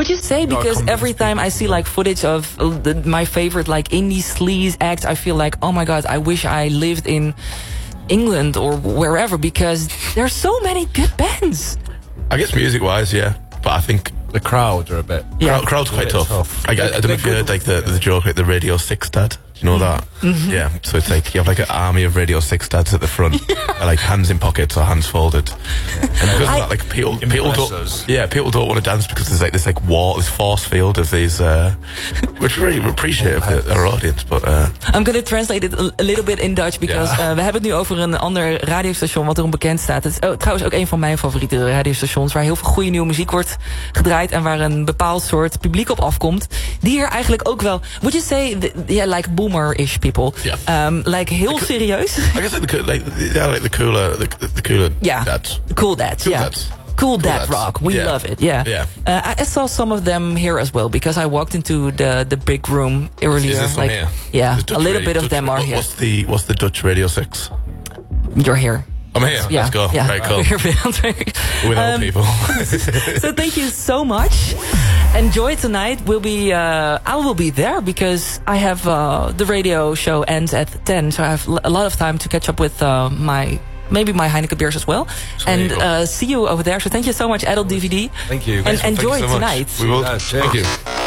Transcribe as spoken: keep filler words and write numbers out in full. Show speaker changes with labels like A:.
A: Would you say, because every time I see like footage of uh, the, my favorite like indie sleaze acts, I feel like, oh my god, I wish I lived in England or wherever, because there's so many good bands.
B: I guess music-wise, yeah, but I think
C: the crowd are a bit.
B: Yeah, crowd, crowd's quite tough. tough. I, I, I don't know if you heard like the the joke like the Radio Six dad. Do you know that?
A: Mm-hmm.
B: Yeah. So it's like you have like an army of Radio Six dads at the front, yeah. like hands in pockets or hands folded. And because of that, like people, people don't. Yeah, people don't want to dance because there's like this like wall, this force field of these, uh, which we really appreciate of our audience. But uh,
A: I'm going to translate it a little bit in Dutch, because yeah. uh, we hebben het nu over een ander radiostation wat erom bekend staat. Het is oh, trouwens ook een van mijn favoriete radiostations, waar heel veel goede nieuwe muziek wordt gedraaid en waar een bepaald soort publiek op afkomt, die hier eigenlijk ook wel, would you say, the, yeah, like boomer-ish people, yeah. um, like heel
B: the,
A: serieus.
B: I guess like the like yeah, like the cooler, the, the cooler
A: yeah.
B: dads,
A: cool dads,
B: cool
A: yeah.
B: dads.
A: Cool, cool dad
B: dads.
A: rock. We
B: yeah.
A: love it. Yeah.
B: Yeah.
A: Uh, I, I saw some of them here as well, because I walked into the the big room earlier.
B: Is this
A: like,
B: here?
A: Yeah, a little
B: radio,
A: bit of
B: Dutch,
A: them are
B: what,
A: here.
B: What's the what's the Dutch Radio Six?
A: You're here.
B: I'm here.
A: Yeah,
B: Let's go.
A: yeah.
B: Very cool. With
A: um,
B: old people.
A: So thank you so much. Enjoy tonight. We'll be. Uh, I will be there because I have uh, the radio show ends at ten, so I have a lot of time to catch up with uh, my. Maybe my Heineken beers as well.
B: So
A: and uh, see you over there. So thank you so much, Adult D V D.
C: Thank you.
A: And
B: Thanks,
A: enjoy
B: thank you so
A: tonight.
B: Much. We will.
C: Yeah,
B: thank you.